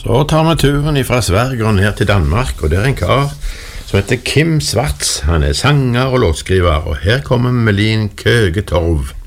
Så tar vi turen fra Sverige og ned til Danmark, og det er en kar som heter Kim Svarts. Han er sanger og låtskriver, og her kommer Melin Køge Torv.